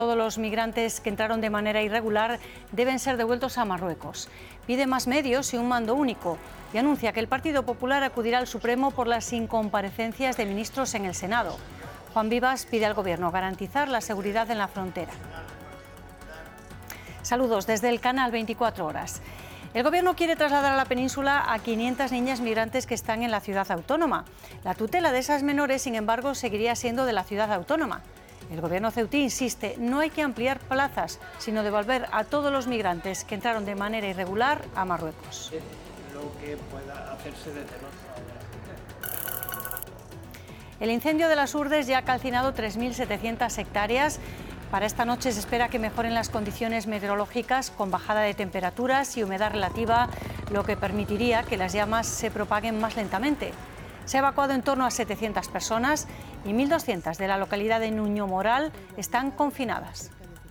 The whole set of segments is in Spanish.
Todos los migrantes que entraron de manera irregular deben ser devueltos a Marruecos. Pide más medios y un mando único y anuncia que el Partido Popular acudirá al Supremo por las incomparecencias de ministros en el Senado. Juan Vivas pide al Gobierno garantizar la seguridad en la frontera. Saludos desde el canal 24 Horas. El Gobierno quiere trasladar a la península a 500 niñas migrantes que están en la ciudad autónoma. La tutela de esas menores, sin embargo, seguiría siendo de la ciudad autónoma. El Gobierno ceutí insiste, no hay que ampliar plazas, sino devolver a todos los migrantes que entraron de manera irregular a Marruecos. El incendio de las Urdes ya ha calcinado 3.700 hectáreas. Para esta noche se espera que mejoren las condiciones meteorológicas con bajada de temperaturas y humedad relativa, lo que permitiría que las llamas se propaguen más lentamente. Se ha evacuado en torno a 700 personas y 1.200 de la localidad de Nuño Moral están confinadas.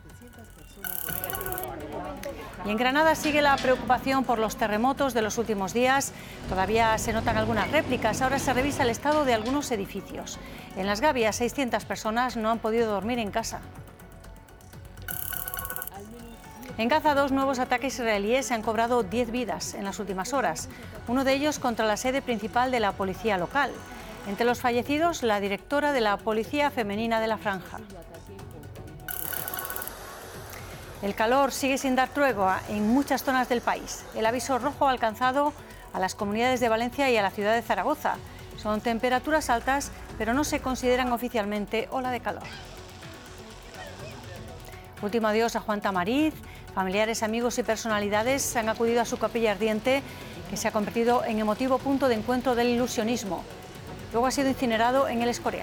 Y en Granada sigue la preocupación por los terremotos de los últimos días. Todavía se notan algunas réplicas. Ahora se revisa el estado de algunos edificios. En Las Gavias, 600 personas no han podido dormir en casa. En Gaza, 2 nuevos ataques israelíes se han cobrado 10 vidas en las últimas horas, uno de ellos contra la sede principal de la policía local. Entre los fallecidos, la directora de la Policía Femenina de la Franja. El calor sigue sin dar tregua en muchas zonas del país. El aviso rojo ha alcanzado a las comunidades de Valencia y a la ciudad de Zaragoza. Son temperaturas altas, pero no se consideran oficialmente ola de calor. Último adiós a Juan Tamariz. Familiares, amigos y personalidades han acudido a su capilla ardiente, que se ha convertido en emotivo punto de encuentro del ilusionismo. Luego ha sido incinerado en el Escorial.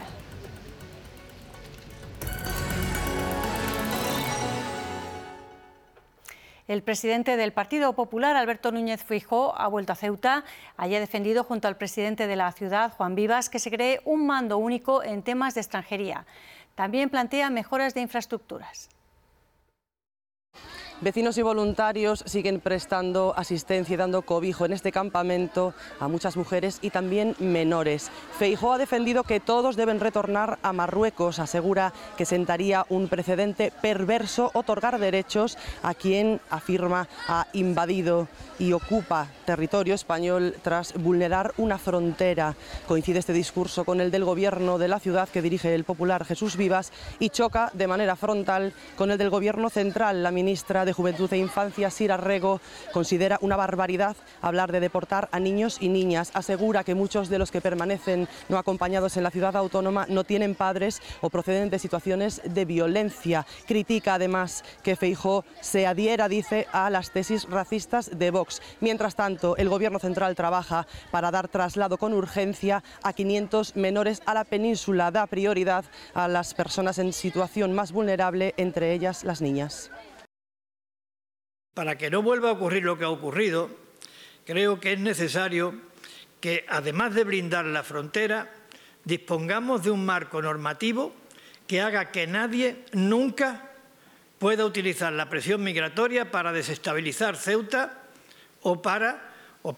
El presidente del Partido Popular, Alberto Núñez Feijóo, ha vuelto a Ceuta. Allí ha defendido junto al presidente de la ciudad, Juan Vivas, que se cree un mando único en temas de extranjería. También plantea mejoras de infraestructuras. Vecinos y voluntarios siguen prestando asistencia y dando cobijo en este campamento a muchas mujeres y también menores. Feijóo ha defendido que todos deben retornar a Marruecos. Asegura que sentaría un precedente perverso otorgar derechos a quien afirma ha invadido y ocupa territorio español tras vulnerar una frontera. Coincide este discurso con el del Gobierno de la ciudad que dirige el popular Jesús Vivas y choca de manera frontal con el del Gobierno central. La ministra de Juventud e Infancia, Sira Rego, considera una barbaridad hablar de deportar a niños y niñas. Asegura que muchos de los que permanecen no acompañados en la ciudad autónoma no tienen padres o proceden de situaciones de violencia. Critica además que Feijóo se adhiera, dice, a las tesis racistas de Vox. Mientras tanto, el Gobierno central trabaja para dar traslado con urgencia a 500 menores a la península. Da prioridad a las personas en situación más vulnerable, entre ellas las niñas. Para que no vuelva a ocurrir lo que ha ocurrido, creo que es necesario que, además de blindar la frontera, dispongamos de un marco normativo que haga que nadie nunca pueda utilizar la presión migratoria para desestabilizar Ceuta o para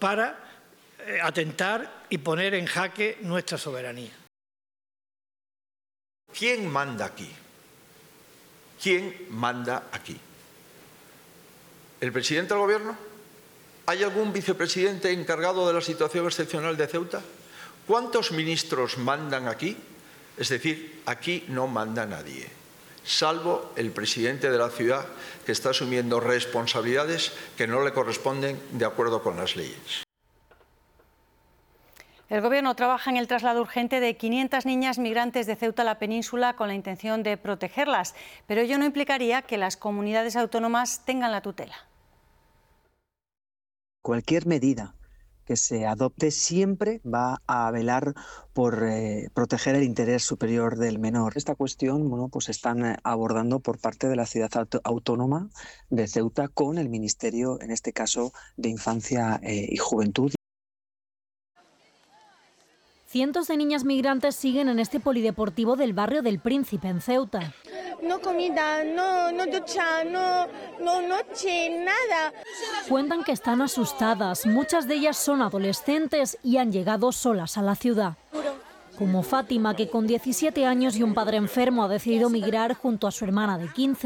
atentar y poner en jaque nuestra soberanía. ¿Quién manda aquí? ¿Quién manda aquí? ¿El presidente del Gobierno? ¿Hay algún vicepresidente encargado de la situación excepcional de Ceuta? ¿Cuántos ministros mandan aquí? Es decir, aquí no manda nadie, salvo el presidente de la ciudad, que está asumiendo responsabilidades que no le corresponden de acuerdo con las leyes. El Gobierno trabaja en el traslado urgente de 500 niñas migrantes de Ceuta a la península con la intención de protegerlas, pero ello no implicaría que las comunidades autónomas tengan la tutela. Cualquier medida que se adopte siempre va a velar por proteger el interés superior del menor. Esta cuestión, pues están abordando por parte de la ciudad autónoma de Ceuta con el Ministerio, en este caso, de Infancia y Juventud. Cientos de niñas migrantes siguen en este polideportivo del barrio del Príncipe, en Ceuta. No comida, no ducha, no noche, nada. Cuentan que están asustadas. Muchas de ellas son adolescentes y han llegado solas a la ciudad. Como Fátima, que con 17 años y un padre enfermo ha decidido migrar junto a su hermana de 15.